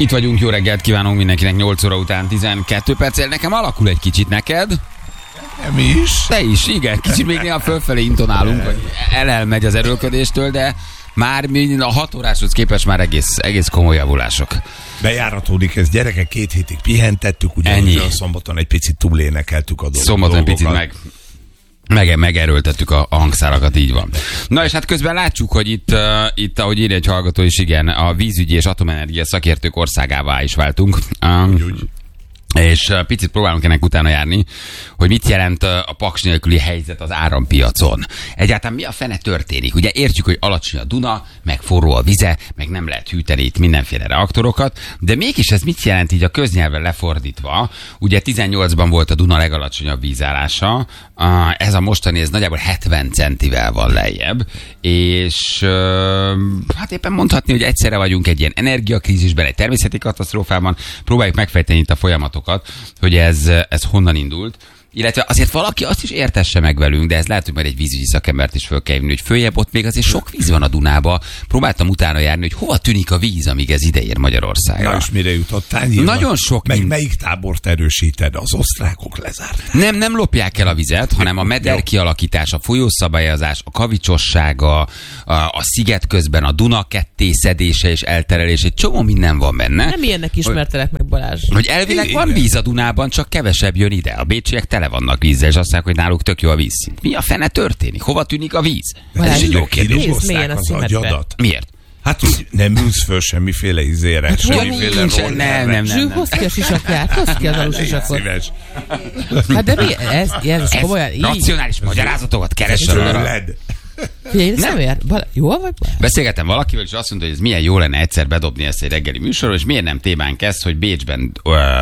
Itt vagyunk, jó reggelt kívánunk mindenkinek, 8 óra után 12 perccel. Nekem alakul egy kicsit, neked? Mi is? Te is, igen. Kicsit még néha fölfelé intonálunk, hogy elmegy az erőlködéstől, de már a 6 óráshoz képest már egész komoly javulások. Bejáratódik ez, gyerekek, 2 hétig pihentettük, ugye a szombaton egy picit túlénekeltük a dolgokat. Szombaton egy picit megerőltettük a hangszárakat, így van. Na és hát közben látjuk, hogy itt ahogy írja egy hallgató is, igen, a vízügyi és atomenergia szakértők országává is váltunk. És picit próbálunk ennek utána járni, hogy mit jelent a paks nélküli helyzet az árampiacon. Egyáltalán mi a fene történik? Ugye értjük, hogy alacsony a Duna, meg forró a vize, meg nem lehet hűteni itt mindenféle reaktorokat, de mégis ez mit jelent így a köznyelven lefordítva? Ugye 18-ban volt a Duna legalacsonyabb vízállása, ez a mostani, ez nagyjából 70 centivel van lejjebb, és hát éppen mondhatni, hogy egyszerre vagyunk egy ilyen energiakrízisben, egy természeti katasztrófában, próbáljuk megfejteni itt a folyamatokat, hogy ez honnan indult. Illetve azért valaki azt is értesse meg velünk, de ez lehet, hogy majd egy vízügyi szakembert is föl kell hívni, hogy följebb ott még azért sok víz van a Dunába. Próbáltam utána járni, hogy hova tűnik a víz, amíg ez ideér Magyarországra. Na és mire jutottál? Nagyon sok. Melyik tábort erősíted? Az osztrákok lezárták. Nem lopják el a vizet, hanem a meder kialakítás, a folyószabályozás, a kavicsossága, a sziget közben a Duna kettészedése és elterelés, egy csomó minden van benne. Nem ilyennek ismertelek meg, Balázs. Hogy elvileg van víz a Dunában, csak kevesebb jön ide. A bécsiek tele vannak vízzel, és azt mondják, hogy náluk tök jó a vízszint. Mi a fene történik? Hova tűnik a víz? Ez egy jó kérdés. Az agyadat. Miért? Hát nem ülsz föl semmiféle izére, hát, semmiféle roller. Nem. Hozd ki a sisakját, hozd ki az alusisakot. Hát de mi? Ez komolyan így? Racionális magyarázatokat keresel arra. Jól vagy? Beszélgettem valakivel, és azt mondta, hogy ez milyen jó lenne egyszer bedobni ezt egy reggeli műsorról, és miért nem témánk ezt, hogy Bécsben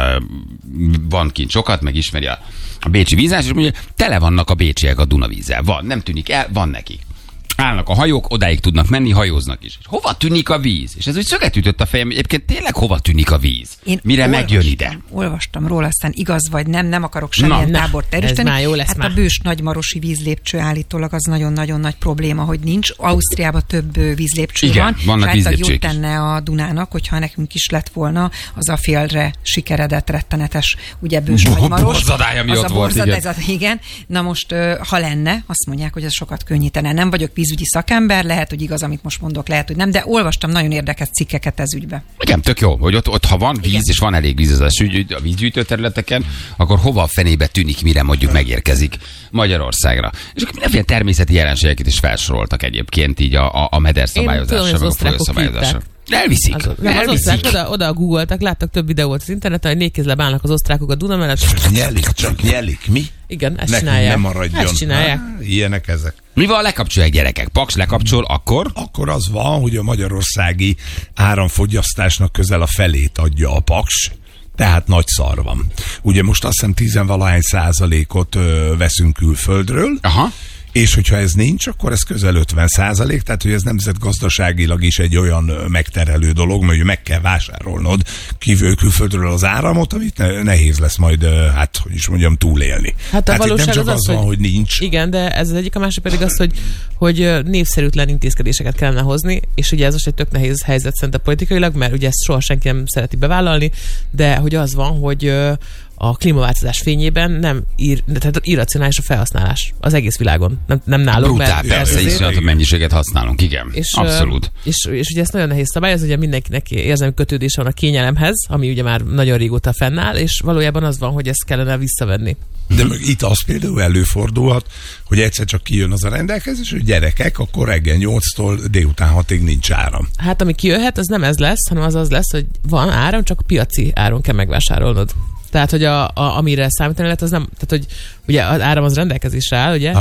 van kint sokat, meg ismeri a bécsi vízás, és mondja, tele vannak a bécsiek a Dunavízzel. Van, nem tűnik el, van nekik. Állnak a hajók, odáig tudnak menni, hajóznak is. És hova tűnik a víz? És ez úgy szöget ütött a fejem, egyébként tényleg hova tűnik a víz? Mire megjön ide? Olvastam róla, aztán igaz vagy nem akarok semmilyen tábort erősíteni. Hát a bős nagymarosi vízlépcső állítólag az nagyon-nagyon nagy probléma, hogy nincs. Ausztriában több vízlépcső van. Vannak vízlépcsők. Jót tenne a Dunának, hogyha nekünk is lett volna az a félre sikeredett, rettenetes, ugye bős nagymaros. Borzadája miatt volt, igen. Na most, ha lenne, azt mondják, hogy ez sokat könnyítene. Nem vagyok vízügyi szakember, lehet, hogy igaz, amit most mondok, lehet, hogy nem, de olvastam nagyon érdekes cikkeket ez ügybe. Igen, tök jó, hogy ott ha van víz, igen, és van elég víz a vízgyűjtő területeken, akkor hova a fenébe tűnik, mire mondjuk megérkezik Magyarországra. És akkor mindenféle természeti jelenségeket is felsoroltak egyébként így a mederszabályozásra, meg a folyószabályozásra. Elviszik. Az osztrák oda googoltak, láttak több videót az interneten, hogy négykézzel állnak az osztrákok a Duna mellett. Nyelik, mi? Igen, ezt csinálják. Nem maradjon. Ezt csinálják. Ilyenek ezek. Mi van, lekapcsolják gyerekek? Paks lekapcsol, akkor? Akkor az van, hogy a magyarországi áramfogyasztásnak közel a felét adja a Paks. Tehát nagy szar van. Ugye most azt hiszem 10-valahány százalékot veszünk külföldről. Aha. És hogyha ez nincs, akkor ez közel 50%, tehát hogy ez nemzetgazdaságilag is egy olyan megterhelő dolog, mert meg kell vásárolnod külföldről az áramot, amit nehéz lesz majd, hát hogy is mondjam, túlélni. Hát a valóság nem csak az van, hogy nincs. Igen, de ez az egyik, a másik pedig az, hogy népszerűtlen intézkedéseket kellene hozni, és ugye ez most egy tök nehéz helyzet szerintem politikailag, mert ugye ezt soha senki nem szereti bevállalni, de hogy az van, hogy a klímaváltozás fényében tehát irracionális a felhasználás az egész világon. Nem nálunk. Brutál, persze, iszonyatosabb mennyiséget használunk, igen. Abszolút. És ugye ezt nagyon nehéz szabályozni, ugye mindenkinek érzelmi kötődése van a kényelemhez, ami ugye már nagyon régóta fennáll, és valójában az van, hogy ezt kellene visszavenni. De itt az például előfordulhat, hogy egyszer csak kijön az a rendelkezés, hogy gyerekek, akkor reggel 8-tól délután 6-ig nincs áram. Hát ami kijöhet, az nem ez lesz, hanem az lesz, hogy van áram, csak a piaci áron kell megvásárolnod. Tehát, hogy amire számítani lehet, az nem, tehát, hogy ugye az áram az rendelkezésre áll, ugye?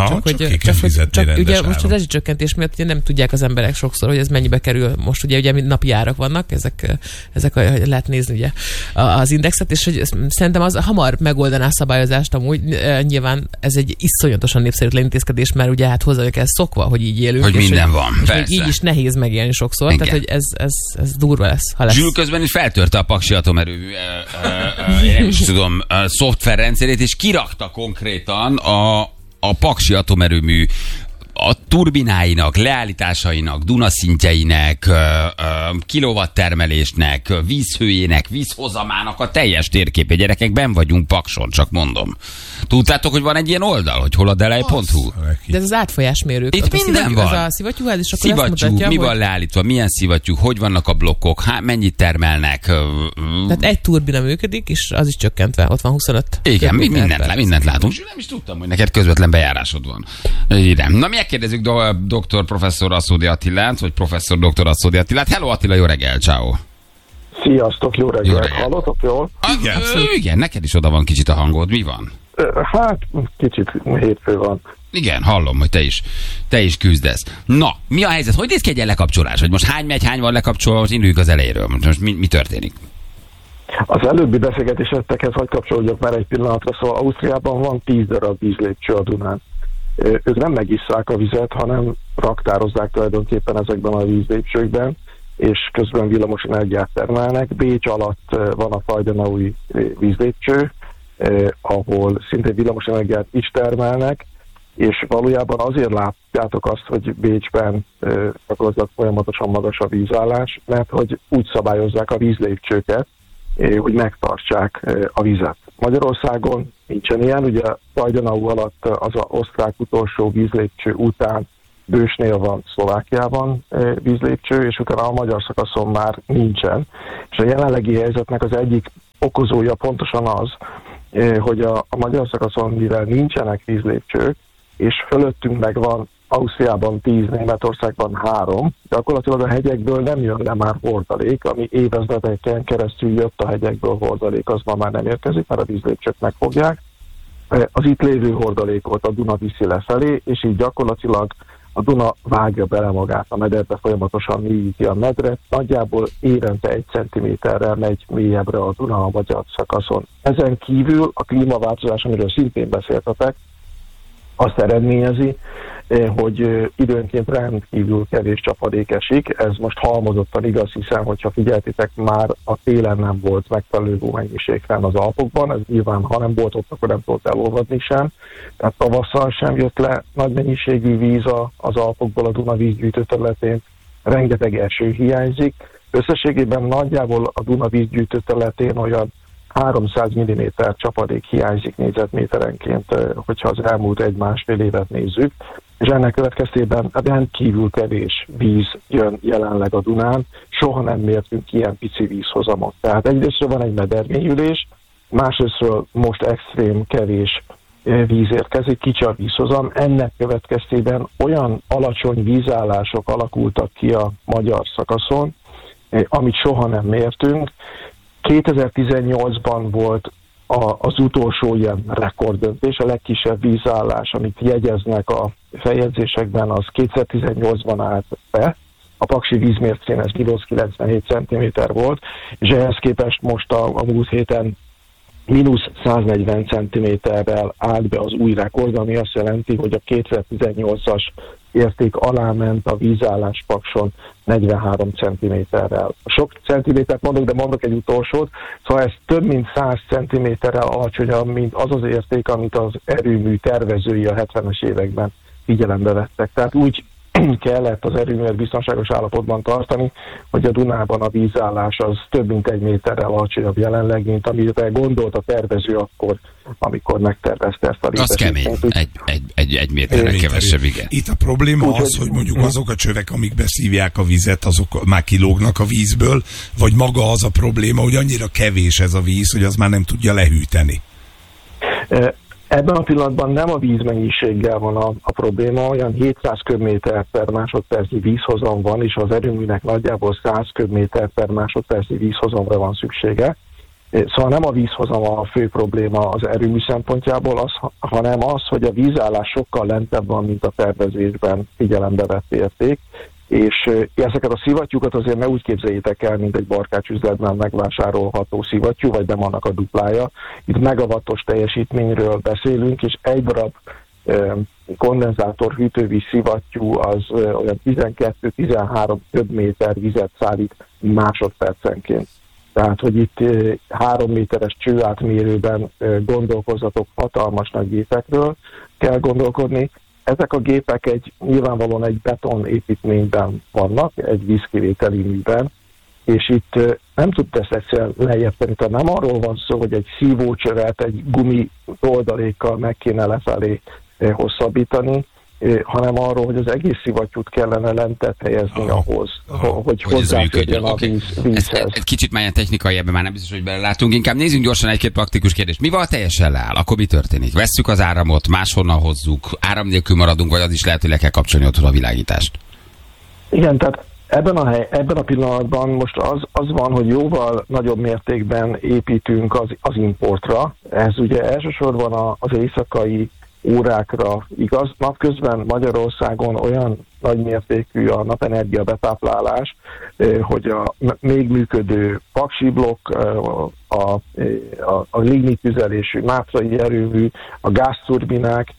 Csak ugye most a rezsicsökkentés miatt ugye nem tudják az emberek sokszor, hogy ez mennyibe kerül. Most ugye napi árak vannak, ezek lehet nézni ugye az indexet, és hogy szerintem az hamar megoldaná a szabályozást amúgy. Nyilván ez egy iszonyatosan népszerűtlen intézkedés, mert ugye hát hozzá kell szokva, hogy így élünk. Hogy minden van, és persze. így is nehéz megélni sokszor, igen. Tehát, hogy ez durva lesz, ha lesz. Zsül közben is feltörte a paksi atomerőmű tudom, szoftverrendszerét, és kirakta konkrétan a paksi atomerőmű a turbináinak, leállításainak, Dunaszintjeinek, kilowatt-termelésnek, vízhőjének, vízhozamának a teljes térképje. Gyerekek, benn vagyunk Pakson, csak mondom. Tudtátok, hogy van egy ilyen oldal, hogy holadelej.hu? De ez az átfolyásmérők. Itt minden van. Az a szivattyúház, és akkor szivattyú, azt mutatja, mi van leállítva, milyen szivattyú, hogy vannak a blokkok, mennyit termelnek. Tehát egy turbina működik, és az is csökkentve, ott van 25. Igen, mindent látunk. És nem is tudtam, hogy neked közvetlen bejárásod van. Ide. Na, megkérdezzük doktor professzor Aszódi Attilát, vagy professzor doktor Aszódi Attilát. Hello Attila, jó reggel, ciao. Sziasztok, jó reggel. Hallotok jól? Igen, neked is oda van kicsit a hangod, mi van? Hát, kicsit hétfő van. Igen, hallom, hogy te is küzdesz. Na, mi a helyzet? Hogy néz ki egy lekapcsolás? Hogy most hány van lekapcsolva, most induljunk az elejéről. Most mi történik? Az előbbi beszélgetésetekhez hadd kapcsolódjak már egy pillanatra, szóval Ausztriában van 10 darab vízlépcső a Dunán. Ők nem megisszák a vizet, hanem raktározzák tulajdonképpen ezekben a vízlépcsőkben, és közben villamos energiát termelnek. Bécs alatt van a Freudenaui vízlépcső, ahol szintén villamos energiát is termelnek, és valójában azért látjátok azt, hogy Bécsben gyakorlatilag folyamatosan magas a vízállás, mert hogy úgy szabályozzák a vízlépcsőket, hogy megtartsák a vizet. Magyarországon nincsen ilyen, ugye Freudenau alatt az az osztrák utolsó vízlépcső után Bősnél van Szlovákiában vízlépcső, és utána a magyar szakaszon már nincsen. És a jelenlegi helyzetnek az egyik okozója pontosan az, hogy a magyar szakaszon, mivel nincsenek vízlépcsők, és fölöttünk meg van Ausztriában 10, Németországban 3, gyakorlatilag a hegyekből nem jön le már hordalék, ami évezredeken keresztül jött a hegyekből hordalék, az ma már nem érkezik, mert a vízlépcsők megfogják. Az itt lévő hordalékot a Duna viszi lefelé, és így gyakorlatilag a Duna vágja bele magát a mederbe, folyamatosan mélyíti a medret, nagyjából évente 1 centiméterrel megy mélyebbre a Duna a magyar szakaszon. Ezen kívül a klímaváltozás, amiről szintén beszéltetek, azt eredményezi, hogy időnként rendkívül kevés csapadék esik. Ez most halmozottan igaz, hiszen, hogyha figyeltitek, már a télen nem volt megfelelő mennyiség fenn az Alpokban, ez nyilván, ha nem volt ott, akkor nem tudott elolvadni sem. Tehát tavasszal sem jött le nagy mennyiségű víz az Alpokból a Duna vízgyűjtő területén, rengeteg eső hiányzik. Összességében nagyjából a Duna vízgyűjtő területén olyan 300 mm csapadék hiányzik négyzetméterenként, hogyha az elmúlt 1-1,5 évet nézzük, és ennek következtében rendkívül kevés víz jön jelenleg a Dunán, soha nem mértünk ilyen pici vízhozamot. Tehát egyrésztről van egy medermélyülés, másrésztről most extrém kevés víz érkezik, kicsi a vízhozam, ennek következtében olyan alacsony vízállások alakultak ki a magyar szakaszon, amit soha nem mértünk. 2018-ban volt az utolsó ilyen rekorddöntés, a legkisebb vízállás, amit jegyeznek a feljegyzésekben, az 2018-ban állt be. A paksi vízmércén ez -97 cm volt, és ehhez képest most a múlt héten -140 cm-rel állt be az új rekord, ami azt jelenti, hogy a 2018-as érték alá ment a vízállás Pakson 43 cm-rel. Sok centimétert mondok, de mondok egy utolsót, szóval ez több mint 100 cm-rel alacsonyabb, mint az az érték, amit az erőmű tervezői a 70-es években figyelembe vettek. Tehát úgy kellett az erőművet biztonságos állapotban tartani, hogy a Dunában a vízállás az több mint 1 méterrel alacsonyabb jelenleg, mint amire gondolt a tervező akkor, amikor megtervezte ezt a létesítményt. Az kemény, egy méterrel kevesebb, igen. Itt a probléma az, hogy mondjuk azok a csövek, amik beszívják a vizet, azok már kilógnak a vízből, vagy maga az a probléma, hogy annyira kevés ez a víz, hogy az már nem tudja lehűteni. Ebben a pillanatban nem a vízmennyiséggel van a probléma, olyan 700 köbméter per másodpercnyi vízhozam van, és az erőműnek nagyjából 100 köbméter per másodpercnyi vízhozamra van szüksége. Szóval nem a vízhozam a fő probléma az erőmű szempontjából, hanem az, hogy a vízállás sokkal lentebb van, mint a tervezésben figyelembe vett érték, és ezeket a szivattyúkat azért ne úgy képzeljétek el, mint egy barkácsüzletben megvásárolható szivattyú, vagy nem annak a duplája. Itt megawattos teljesítményről beszélünk, és egy darab kondenzátor hűtővíz szivattyú az olyan 12-13 köbméter vizet szállít másodpercenként. Tehát, hogy itt 3 méteres csőátmérőben gondolkozzatok, hatalmas nagy gépekről kell gondolkodni. Ezek a gépek nyilvánvalóan egy betonépítményben vannak, egy vízkivételi műben, és itt nem tud ezt egyszerűen lejjebb tenni. Tehát nem arról van szó, hogy egy szívócsövet egy gumi oldalékkal meg kéne lefelé hosszabbítani, hanem arról, hogy az egész szivattyút kellene lentebb helyezni ahhoz, hogy hozzáférjen a vízhez. Egy kicsit már ilyen technikai, ebben már nem biztos, hogy belelátunk. Inkább nézzünk gyorsan egy-két praktikus kérdést. Mi van, teljesen leáll? Akkor mi történik? Vesszük az áramot, máshonnan hozzuk, áram nélkül maradunk, vagy az is lehet, hogy le kell kapcsolni otthon a világítást? Igen, tehát ebben a pillanatban most az van, hogy jóval nagyobb mértékben építünk az importra. Ez ugye elsősorban az éjszakai órákra igaz. Napközben Magyarországon olyan nagy mértékű a napenergia betáplálás, hogy a még működő paksi blokk, a lignit tüzelésű mátrai erőmű, a gázturbinák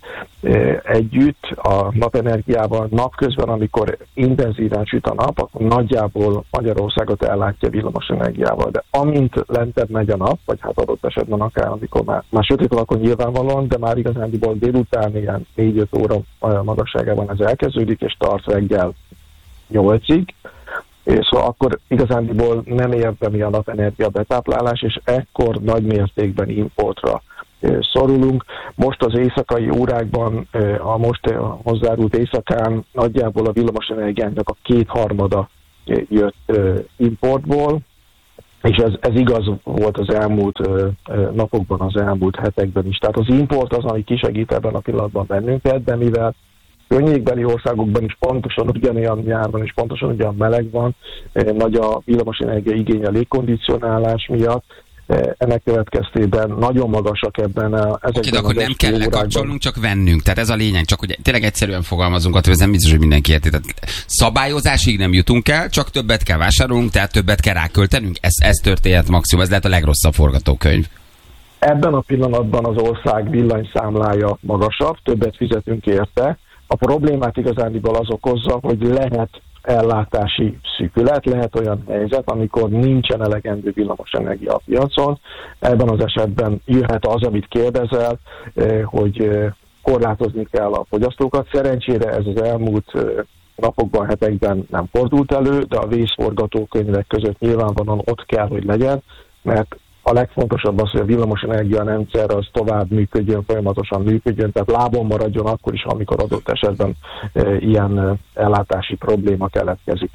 együtt a napenergiával napközben, amikor intenzíven süt a nap, akkor nagyjából Magyarországot ellátja villamos energiával. De amint lentebb megy a nap, vagy hát adott esetben akár, amikor már sötét van, akkor nyilvánvalóan, de már igazándiból délután ilyen 4-5 óra magasságában ez elkezdődik, és tart reggel 8-ig. Szóval akkor igazándiból nem érdemi a napenergia betáplálás, és ekkor nagy mértékben importra szorulunk. Most az éjszakai órákban, a most hozzárult éjszakán nagyjából a villamosenergiának a 2/3 jött importból, és ez igaz volt az elmúlt napokban, az elmúlt hetekben is. Tehát az import az, ami kisegít ebben a pillanatban bennünket, de mivel környékbeli országokban is pontosan ugyanolyan nyárban és pontosan ugyan meleg van, nagy a villamosenergia igény a légkondicionálás miatt, ennek következtében nagyon magasak ebben ezekben akkor nem kell lekapcsolnunk, csak vennünk. Tehát ez a lényeg, csak hogy tényleg egyszerűen fogalmazunk, attól ez nem biztos, hogy mindenki érti. Tehát szabályozásig nem jutunk el, csak többet kell vásárolnunk, tehát többet kell ráköltenünk. Ez történhet maximum, ez lehet a legrosszabb forgatókönyv. Ebben a pillanatban az ország villanyszámlája magasabb, többet fizetünk érte. A problémát igazándiból az okozza, hogy lehet ellátási szűkület, lehet olyan helyzet, amikor nincsen elegendő villamosenergia a piacon. Ebben az esetben jöhet az, amit kérdezel, hogy korlátozni kell a fogyasztókat. Szerencsére ez az elmúlt napokban, hetekben nem fordult elő, de a vészforgatókönyvek között nyilvánvalóan ott kell, hogy legyen, mert a legfontosabb az, hogy a villamosenergia rendszer az tovább működjön, folyamatosan működjön, tehát lábon maradjon akkor is, amikor adott esetben ilyen ellátási probléma keletkezik.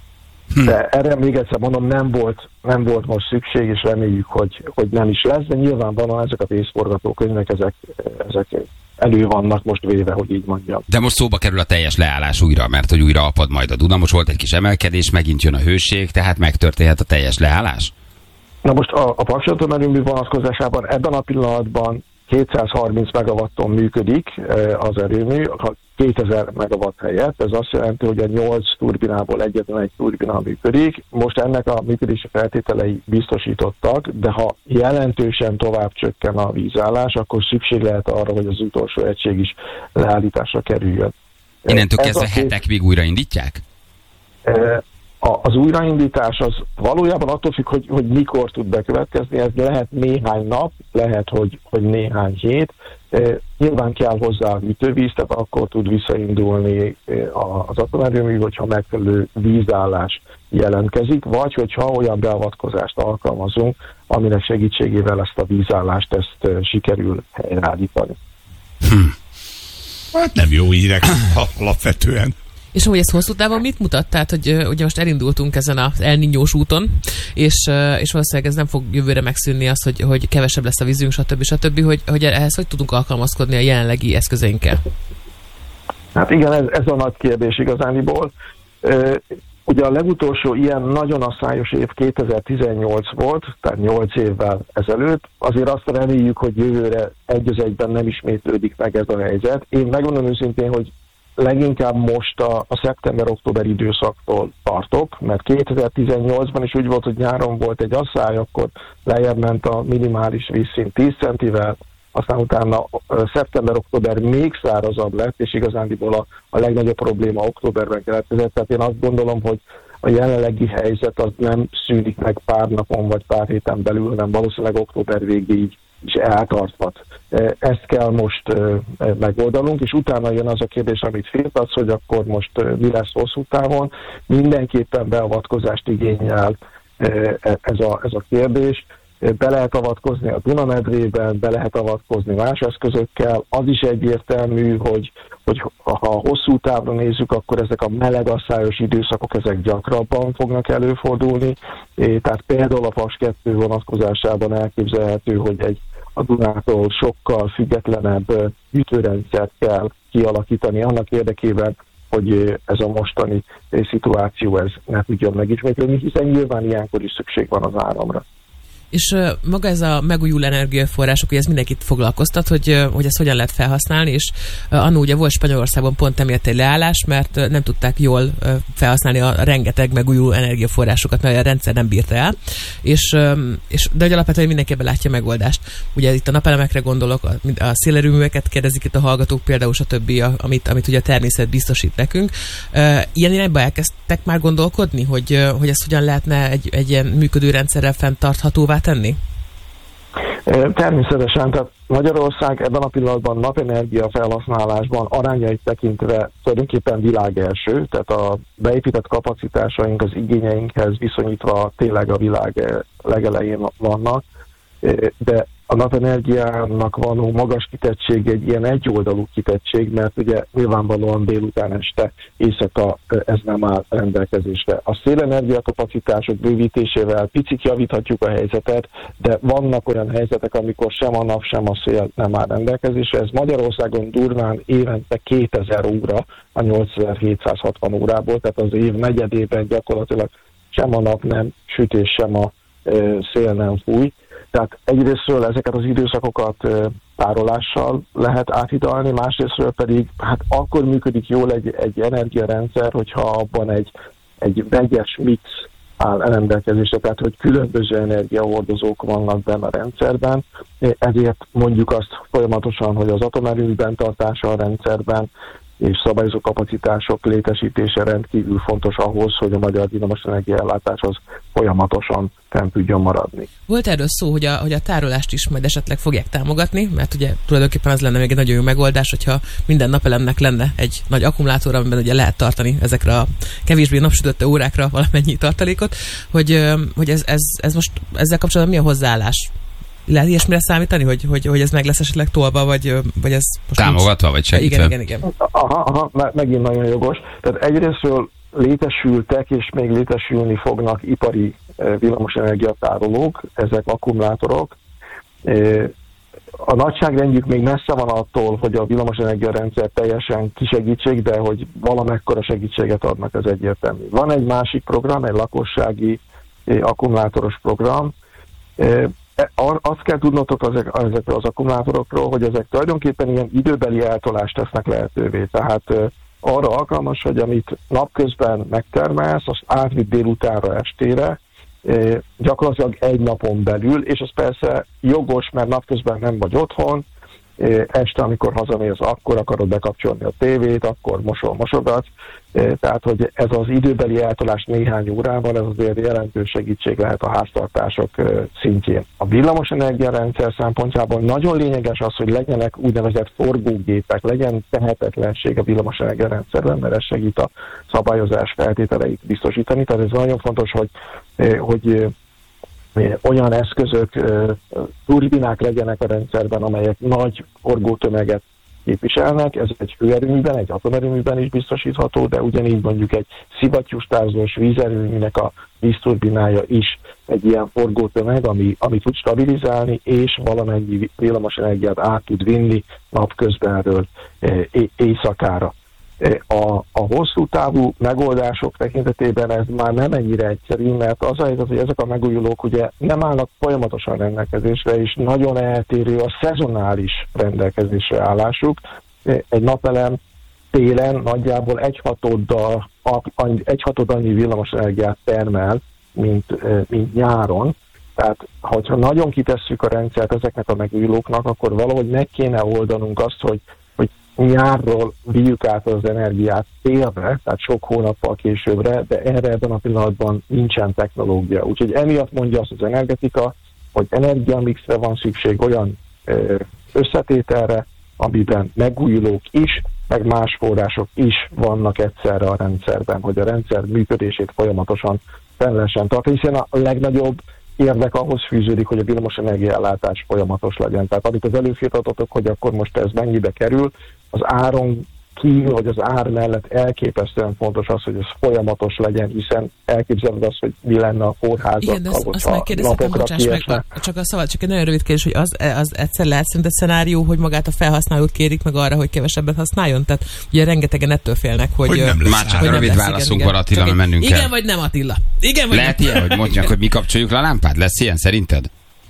De erre még egyszer mondom, nem volt most szükség, és reméljük, hogy nem is lesz, de nyilvánvalóan ezek a vészforgatókönyvek, ezek elő vannak most véve, hogy így mondjam. De most szóba kerül a teljes leállás újra, mert hogy újra apad majd a Duna, most volt egy kis emelkedés, megint jön a hőség, tehát megtörténhet a teljes leállás? Na most a Paks atomerőmű vonatkozásában ebben a pillanatban 230 megawatton működik az erőmű, 2000 megawatt helyett. Ez azt jelenti, hogy a 8 turbinából egyetlen egy turbina működik. Most ennek a működési feltételei biztosítottak, de ha jelentősen tovább csökken a vízállás, akkor szükség lehet arra, hogy az utolsó egység is leállításra kerüljön. Innentől kezdve hetekig újraindítják? Az újraindítás az valójában attól függ, hogy mikor tud bekövetkezni, ez lehet néhány nap, lehet, hogy néhány hét. Nyilván kell hozzá hűtővíz, tehát akkor tud visszaindulni az atomerőmű, hogyha megfelelő vízállás jelentkezik, vagy hogyha olyan beavatkozást alkalmazunk, aminek segítségével ezt a vízállást sikerül helyreállítani. Hát nem jó hírek alapvetően. És hogy ez hosszú távon mit mutat? Tehát, hogy ugye most elindultunk ezen az El Niñós úton, és valószínűleg ez nem fog jövőre megszűnni az, hogy kevesebb lesz a vízünk, stb. Hogy ehhez hogy tudunk alkalmazkodni a jelenlegi eszközeinkkel? Hát igen, ez a nagy kérdés igazániból. Ugye a legutolsó ilyen nagyon asszályos év 2018 volt, tehát 8 évvel ezelőtt. Azért azt reméljük, hogy jövőre egy az egyben nem ismétlődik meg ez a helyzet. Én megmondom őszintén, hogy leginkább most a szeptember-október időszaktól tartok, mert 2018-ban is úgy volt, hogy nyáron volt egy asszály, akkor lejjebb ment a minimális vízszint 10 centivel, aztán utána szeptember-október még szárazabb lett, és igazándiból a legnagyobb probléma októberben keletkezett. Tehát én azt gondolom, hogy a jelenlegi helyzet az nem szűnik meg pár napon vagy pár héten belül, hanem valószínűleg október végéig is eltarthat. Ezt kell most megoldanunk, és utána jön az a kérdés, amit féltetsz, hogy akkor most mi lesz hosszú távon. Mindenképpen beavatkozást igényel ez a kérdés. Be lehet avatkozni a Duna-medrében, be lehet avatkozni más eszközökkel. Az is egyértelmű, hogy ha hosszú távra nézzük, akkor ezek a meleg-asszályos időszakok ezek gyakrabban fognak előfordulni. Tehát például a Paks 2 vonatkozásában elképzelhető, hogy a Dunától sokkal függetlenebb gyűjtőrendszert kell kialakítani annak érdekében, hogy ez a mostani szituáció ez ne tudjon megismétlődni, hiszen nyilván ilyenkor is szükség van az áramra. És maga ez a megújuló energiaforrások, hogy ez mindenkit foglalkoztat, hogy ezt hogyan lehet felhasználni, és annó ugye volt Spanyolországban pont emiatt egy leállás, mert nem tudták jól felhasználni a rengeteg megújuló energiaforrásokat, mert a rendszer nem bírta el, de hogy alapvetően mindenki ebben látja megoldást. Ugye itt a napelemekre gondolok, a szélerőműveket kérdezik itt a hallgatók, például stb., amit ugye a természet biztosít nekünk. Ilyen irányba elkezdtek már gondolkodni, hogy ezt hogyan lehetne egy ilyen működő rendszerrel fenntarthatóvá tenni? Természetesen, tehát Magyarország ebben a pillanatban napenergia felhasználásban arányait tekintve tulajdonképpen világelső, tehát a beépített kapacitásaink az igényeinkhez viszonyítva tényleg a világ legelején vannak, de a napenergiának való magas kitettség egy ilyen egyoldalú kitettség, mert ugye nyilvánvalóan délután, este, éjszaka ez nem áll rendelkezésre. A szélenergia kapacitások bővítésével picit javíthatjuk a helyzetet, de vannak olyan helyzetek, amikor sem a nap, sem a szél nem áll rendelkezésre. Ez Magyarországon durván évente 2000 óra a 8760 órából, tehát az év negyedében gyakorlatilag sem a nap nem süt és sem a szél nem fúj. Tehát egyrésztről ezeket az időszakokat tárolással lehet áthidalni, másrésztről pedig hát akkor működik jól egy energiarendszer, hogyha abban egy vegyes mix áll rendelkezésre, tehát hogy különböző energiahordozók vannak benne a rendszerben, ezért mondjuk azt folyamatosan, hogy az atomerőműben tartása a rendszerben és szabályozó kapacitások létesítése rendkívül fontos ahhoz, hogy a magyar villamosenergia ellátás az folyamatosan fenn tudjon maradni. Volt erről szó, hogy a tárolást is majd esetleg fogják támogatni, mert ugye tulajdonképpen az lenne még egy nagyon jó megoldás, hogyha minden napelemnek lenne egy nagy akkumulátor, amiben ugye lehet tartani ezekre a kevésbé napsütötte órákra valamennyi tartalékot, hogy ez most ezzel kapcsolatban mi a hozzáállás? Lehet ilyesmire számítani, hogy ez meg lesz esetleg tolva, vagy ez most támogatva, vagy segítve? Igen. Aha, megint nagyon jogos. Tehát egyrésztről létesültek, és még létesülni fognak ipari villamosenergia tárolók, ezek akkumulátorok. A nagyságrendjük még messze van attól, hogy a villamosenergia rendszer teljesen kisegítség, de hogy valamekkora segítséget adnak, ez egyértelmű. Van egy másik program, egy lakossági akkumulátoros program. Azt kell tudnotok ezekről az akkumulátorokról, hogy ezek tulajdonképpen ilyen időbeli eltolást tesznek lehetővé. Tehát arra alkalmas, hogy amit napközben megtermelsz, azt átvitt délutánra, estére, gyakorlatilag egy napon belül, és az persze jogos, mert napközben nem vagy otthon, este, amikor hazamész, akkor akarod bekapcsolni a tévét, akkor mosogatsz, tehát, hogy ez az időbeli eltolás néhány órával, ez azért jelentős segítség lehet a háztartások szintjén. A villamosenergia rendszer szempontjából nagyon lényeges az, hogy legyenek úgynevezett forgógépek, legyen tehetetlenség a villamosenergia rendszerben, mert ez segít a szabályozás feltételeit biztosítani, tehát ez nagyon fontos, hogy olyan eszközök, turbinák legyenek a rendszerben, amelyek nagy forgótömeget képviselnek. Ez egy hőerőműben, egy atomerőműben is biztosítható, de ugyanígy mondjuk egy szivattyústázós vízerőműnek a vízturbinája is egy ilyen forgótömeg, ami tud stabilizálni, és valamennyi villamosenergiát át tud vinni napközbenről éjszakára. A hosszú távú megoldások tekintetében ez már nem ennyire egyszerű, mert az a helyzet, hogy ezek a megújulók ugye nem állnak folyamatosan rendelkezésre, és nagyon eltérő a szezonális rendelkezésre állásuk. Egy napelem télen nagyjából egyhatod annyi villamosenergiát termel, mint nyáron. Tehát, hogyha nagyon kitesszük a rendszert ezeknek a megújulóknak, akkor valahogy meg kéne oldanunk azt, hogy nyárról vigyük át az energiát télre, tehát sok hónappal későbbre, de erre ebben a pillanatban nincsen technológia. Úgyhogy emiatt mondja azt az energetika hogy energiamixre van szükség, olyan összetételre, amiben megújulók is, meg más források is vannak egyszerre a rendszerben, hogy a rendszer működését folyamatosan fenn lehessen tartani, hiszen a legnagyobb érdek ahhoz fűződik, hogy a villamosenergia ellátás folyamatos legyen. Tehát amit az előfirtatotok, hogy akkor most ez mennyibe kerül, az áron kívül, vagy az ár mellett elképesztően fontos az, hogy ez folyamatos legyen, hiszen elképzeled azt, hogy mi lenne a kórházakkal, hogyha napokra kiesne. Csak a szabad, csak egy nagyon rövid kérdés, hogy az egyszer lehet szerinted szenárió, hogy magát a felhasználót kérik meg arra, hogy kevesebbet használjon? Tehát ugye rengetegen ettől félnek, hogy nem lesz. Már csak rövid válaszunk van, Attila, mert mennünk kell. Igen vagy nem, Attila? Igen vagy lehet ilyen, hogy mondják, hogy mi kapcsoljuk le a lámpát? Lesz ilyen szerinted?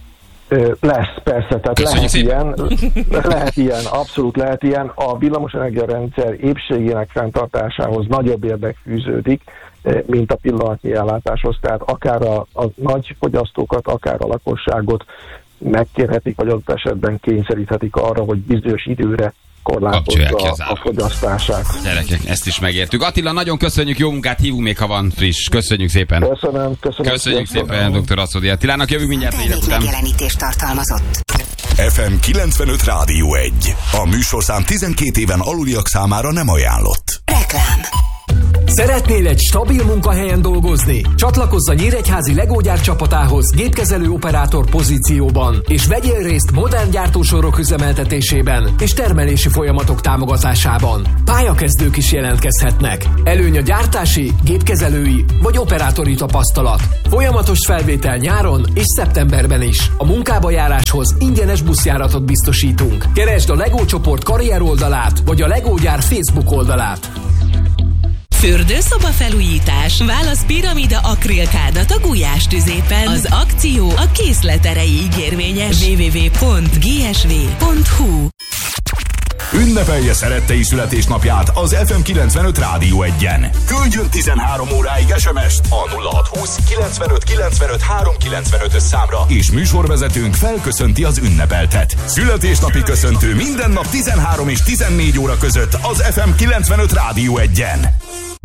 Lesz, persze, tehát lehet ilyen, abszolút lehet ilyen. A villamosenergia rendszer épségének fenntartásához nagyobb érdek fűződik, mint a pillanatnyi ellátáshoz. Tehát akár a nagy fogyasztókat, akár a lakosságot megkérhetik, vagy adott esetben kényszeríthetik arra, hogy bizonyos időre korlátozza a fogyasztását. Gyerekek, ezt is megértük. Attila, nagyon köszönjük, jó munkát, hívunk még, ha van friss. Köszönjük szépen. Köszönjük szépen, dr. Aszodi Attilának. Jövünk mindjárt a hírek után. Megjelenítést tartalmazott. FM 95 Rádió 1. A műsorszám 12 éven aluliak számára nem ajánlott. Reklám. Szeretnél egy stabil munkahelyen dolgozni? Csatlakozz a Nyíregyházi Lego gyár csapatához gépkezelő operátor pozícióban, és vegyél részt modern gyártósorok üzemeltetésében és termelési folyamatok támogatásában. Pályakezdők is jelentkezhetnek. Előny a gyártási, gépkezelői vagy operátori tapasztalat. Folyamatos felvétel nyáron és szeptemberben is. A munkába járáshoz ingyenes buszjáratot biztosítunk. Keresd a Lego csoport karrier oldalát vagy a Lego gyár Facebook oldalát. Fürdőszoba felújítás. Válasz piramida akrilkádat a gulyástüzépen. Az akció a készlet erejéig érvényes. www.gsv.hu. Ünnepelje szerettei születésnapját az FM 95 Rádió 1-en. Küldjön 13 óráig SMS-t a 0620 95 95 395-ös számra, és műsorvezetőnk felköszönti az ünnepeltet. Születésnapi köszöntő minden nap 13 és 14 óra között az FM 95 Rádió 1-en.